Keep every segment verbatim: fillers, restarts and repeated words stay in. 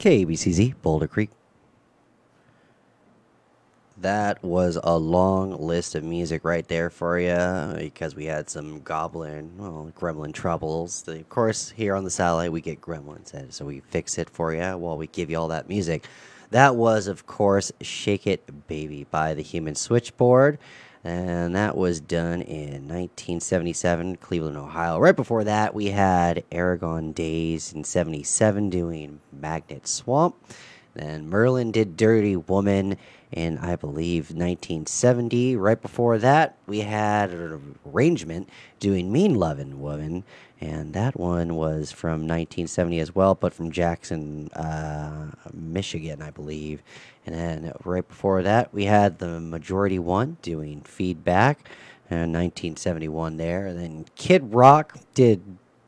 K B C Z, Boulder Creek. That was a long list of music right there for you because we had some goblin, well, gremlin troubles. The- Of course, here on the satellite, we get gremlins, and so we fix it for you while we give you all that music. That was, of course, Shake It Baby by the Human Switchboard, and that was done in nineteen seventy-seven, Cleveland, Ohio. Right before that, we had Aragon Days in seventy-seven doing Magnet Swamp. Then Merlin did Dirty Woman in, I believe, nineteen seventy. Right before that, we had an arrangement doing Mean Lovin' Woman, and that one was from nineteen seventy as well, but from Jackson, uh, Michigan, I believe. And then right before that, we had the Majority One doing Feedback, in nineteen seventy-one there. And then Kid Rock did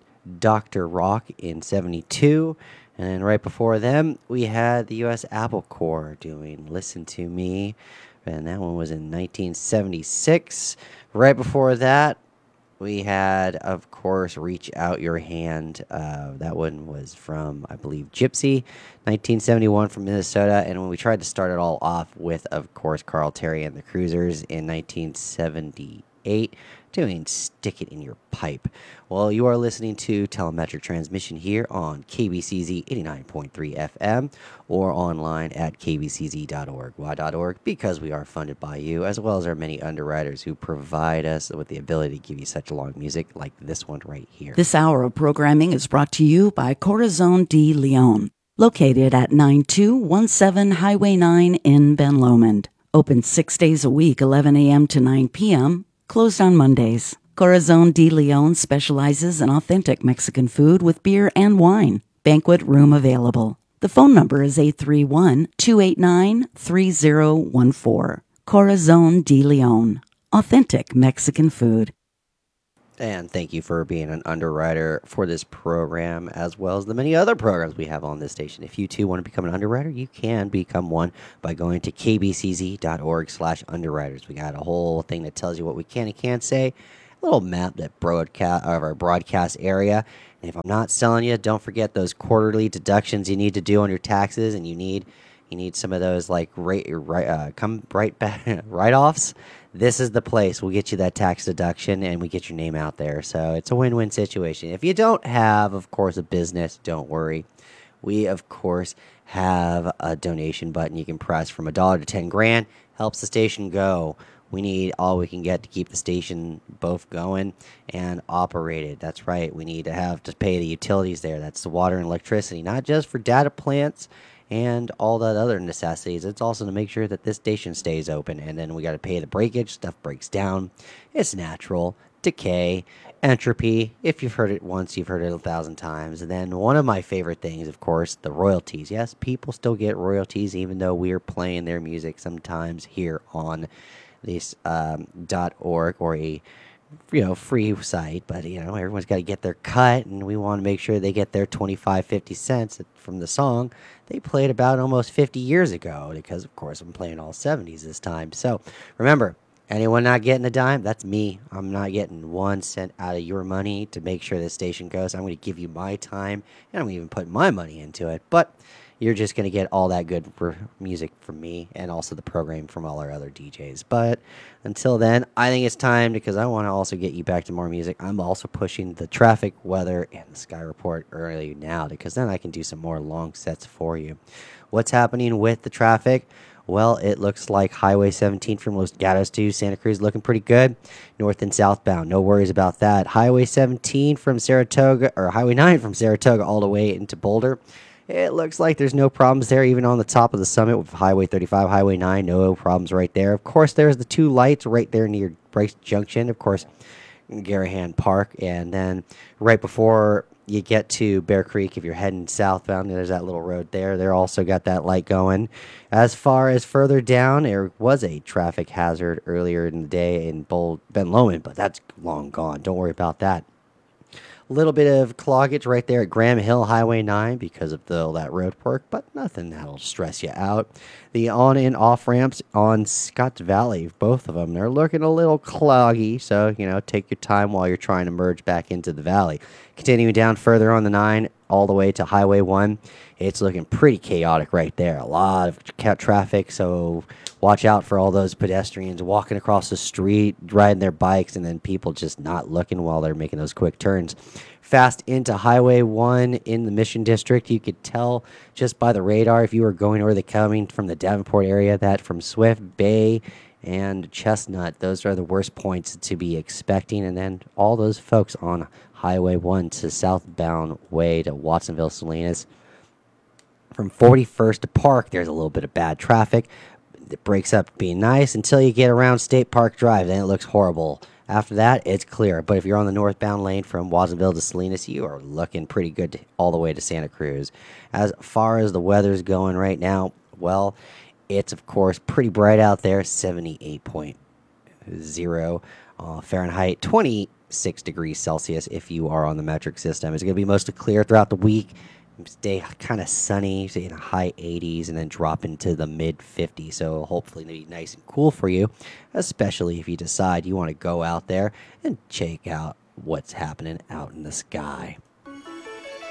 Doctor Rock in seventy-two. And then right before them, we had the U S Apple Corps doing Listen to Me. And that one was in nineteen seventy-six. Right before that, we had, of course, Reach Out Your Hand. Uh, that one was from, I believe, Gypsy, nineteen seventy-one from Minnesota. And when we tried to start it all off with, of course, Carl Terry and the Cruisers in nineteen seventy-eight, doing Stick It in Your Pipe. Well, you are listening to Telemetric Transmission here on K B C Z eighty-nine point three F M or online at k b c z dot org. Why dot .org? Because we are funded by you, as well as our many underwriters who provide us with the ability to give you such long music like this one right here. This hour of programming is brought to you by Corazon de Leon, located at nine two one seven Highway nine in Ben Lomond. Open six days a week, eleven a.m. to nine p.m., closed on Mondays. Corazon de Leon specializes in authentic Mexican food with beer and wine. Banquet room available. The phone number is eight three one, two eight nine, three zero one four. Corazon de Leon. Authentic Mexican food. And thank you for being an underwriter for this program, as well as the many other programs we have on this station. If you too want to become an underwriter, you can become one by going to k b c z dot org slash underwriters. We got a whole thing that tells you what we can and can't say, a little map that broadcast of our broadcast area. And if I'm not selling you, don't forget those quarterly deductions you need to do on your taxes, and you need you need some of those like right, right uh, come right back write-offs. This is the place. We'll get you that tax deduction, and we get your name out there. So it's a win-win situation. If you don't have, of course, a business, don't worry. We, of course, have a donation button you can press from a dollar to ten grand. Helps the station go. We need all we can get to keep the station both going and operated. That's right. We need to have to pay the utilities there. That's the water and electricity, not just for data plants and all that other necessities. It's also to make sure that this station stays open. And then we got to pay the breakage. Stuff breaks down. It's natural. Decay. Entropy. If you've heard it once, you've heard it a thousand times. And then one of my favorite things, of course, the royalties. Yes, people still get royalties even though we're playing their music sometimes here on this um, .org or a you know free site, but you know everyone's got to get their cut, and we want to make sure they get their twenty-five, fifty cents from the song they played about almost fifty years ago, because of course I'm playing all seventies this time. So remember, anyone not getting a dime, that's me. I'm not getting one cent out of your money to make sure this station goes. I'm going to give you my time, and I'm going to even put my money into it, but you're just going to get all that good for music from me and also the program from all our other D Js. But until then, I think it's time, because I want to also get you back to more music. I'm also pushing the traffic, weather, and the sky report early now, because then I can do some more long sets for you. What's happening with the traffic? Well, it looks like Highway seventeen from Los Gatos to Santa Cruz looking pretty good. North and southbound, no worries about that. Highway seventeen from Saratoga, or Highway nine from Saratoga all the way into Boulder. It looks like there's no problems there, even on the top of the summit with Highway thirty-five, Highway nine, no problems right there. Of course, there's the two lights right there near Bryce Junction, of course, Garahan Park, and then right before you get to Bear Creek, if you're heading southbound, there's that little road there. They're also got that light going. As far as further down, there was a traffic hazard earlier in the day in Bold, Ben Lomond, but that's long gone. Don't worry about that. A little bit of cloggage right there at Graham Hill Highway nine because of the, all that road work, but nothing that'll stress you out. The on and off ramps on Scotts Valley, both of them, they're looking a little cloggy, so, you know, take your time while you're trying to merge back into the valley. Continuing down further on the nine, all the way to Highway one, it's looking pretty chaotic right there. A lot of ca- traffic, so watch out for all those pedestrians walking across the street, riding their bikes, and then people just not looking while they're making those quick turns. Fast into Highway one in the Mission District, you could tell just by the radar if you were going or the coming from the Davenport area that from Swift, Bay, and Chestnut, those are the worst points to be expecting. And then all those folks on Highway one to southbound way to Watsonville, Salinas. From forty-first to Park, there's a little bit of bad traffic. It breaks up being nice until you get around State Park Drive. Then it looks horrible. After that, it's clear. But if you're on the northbound lane from Watsonville to Salinas, you are looking pretty good to, all the way to Santa Cruz. As far as the weather's going right now, well, it's, of course, pretty bright out there, seventy-eight point zero uh, Fahrenheit, twenty-six degrees Celsius if you are on the metric system. It's going to be mostly clear throughout the week. Stay kind of sunny, say in the high eighties, and then drop into the mid fifties. So hopefully it'll be nice and cool for you, especially if you decide you want to go out there and check out what's happening out in the sky.